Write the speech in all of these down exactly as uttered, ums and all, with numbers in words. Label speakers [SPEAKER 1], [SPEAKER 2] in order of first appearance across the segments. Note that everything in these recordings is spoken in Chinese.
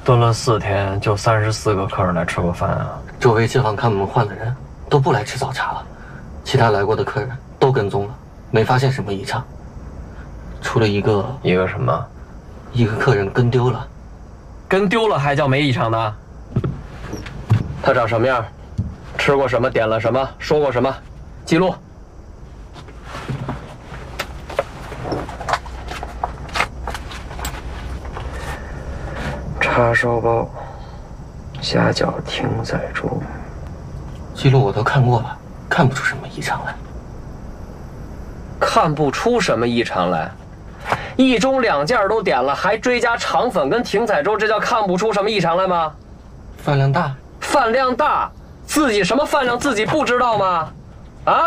[SPEAKER 1] 蹲了四天，就三十四个客人来吃过饭啊。
[SPEAKER 2] 周围街坊看门换的人都不来吃早茶了，其他来过的客人都跟踪了，没发现什么异常，除了一个
[SPEAKER 1] 一个什么？
[SPEAKER 2] 一个客人跟丢了。
[SPEAKER 1] 跟丢了还叫没异常呢？他长什么样？吃过什么？点了什么？说过什么？记录。叉烧包，虾饺艇仔粥。
[SPEAKER 2] 记录我都看过了，看不出什么异常来。
[SPEAKER 1] 看不出什么异常来，一盅两件都点了，还追加肠粉跟艇仔粥，这叫看不出什么异常来吗？
[SPEAKER 2] 饭量大，
[SPEAKER 1] 饭量大，自己什么饭量自己不知道吗？啊？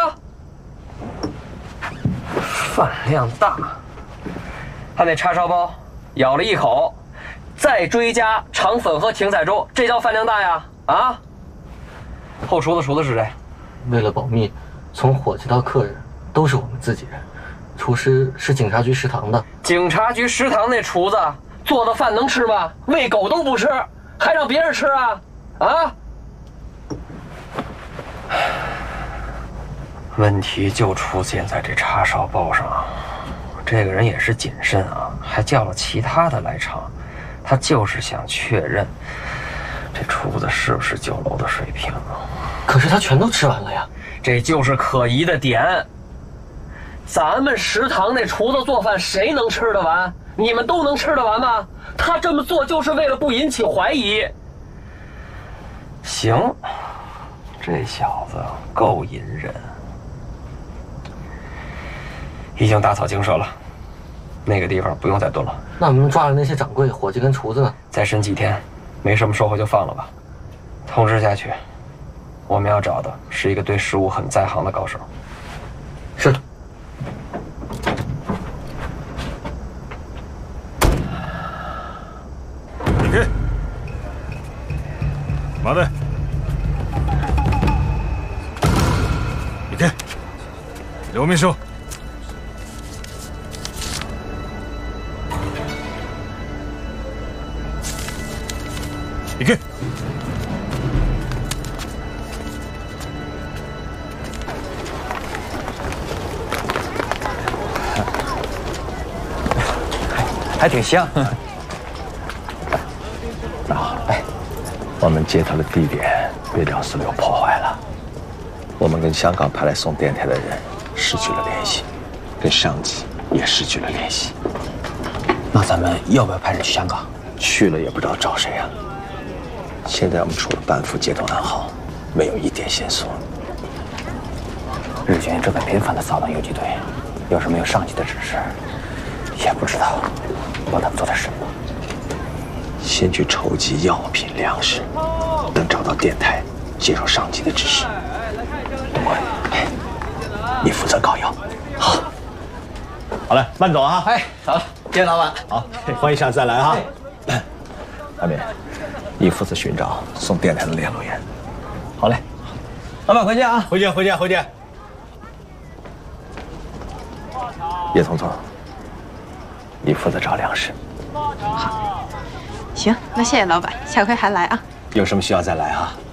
[SPEAKER 1] 饭量大，他那叉烧包咬了一口，再追加肠粉和艇仔粥，这叫饭量大呀？啊？后厨子厨子是谁？
[SPEAKER 2] 为了保密，从伙计到客人都是我们自己人，厨师是警察局食堂的。
[SPEAKER 1] 警察局食堂那厨子做的饭能吃吗？喂狗都不吃，还让别人吃啊？啊？问题就出现在这叉烧包上。这个人也是谨慎啊，还叫了其他的来尝，他就是想确认这厨子是不是酒楼的水平啊。
[SPEAKER 2] 可是他全都吃完了呀，
[SPEAKER 1] 这就是可疑的点。咱们食堂那厨子做饭谁能吃得完？你们都能吃得完吗？他这么做就是为了不引起怀疑。行，这小子够隐忍，已经打草惊蛇了，那个地方不用再蹲了。
[SPEAKER 2] 那我们抓了那些掌柜、伙计跟厨子呢？
[SPEAKER 1] 再审几天，没什么收获就放了吧。通知下去，我们要找的是一个对食物很在行的高手。
[SPEAKER 2] 是。
[SPEAKER 3] 你看，麻袋。你看，刘秘书。你看。
[SPEAKER 4] 还挺像。啊，哎，我们接头的地点被梁四六破坏了，我们跟香港派来送电台的人失去了联系，跟上级也失去了联系。
[SPEAKER 5] 那咱们要不要派人去香港？
[SPEAKER 4] 去了也不知道找谁啊。现在我们除了班副接头暗号，没有一点线索。
[SPEAKER 5] 日军正在频繁地扫荡游击队，要是没有上级的指示，也不知道帮他们做点什么。
[SPEAKER 4] 先去筹集药品、粮食，等找到电台，接受上级的指示。东关，哎，你负责搞药。好。
[SPEAKER 6] 好嘞，慢走啊！
[SPEAKER 5] 哎，走了，谢谢老板。
[SPEAKER 6] 好，欢迎下次再来哈。
[SPEAKER 4] 阿敏，你负责寻找送电台的联络员。
[SPEAKER 5] 好嘞，老板回见啊！
[SPEAKER 6] 回见，回见，回见。
[SPEAKER 4] 叶聪聪，你负责找粮食。
[SPEAKER 7] 好，行，那谢谢老板，下回还来啊。
[SPEAKER 6] 有什么需要再来啊？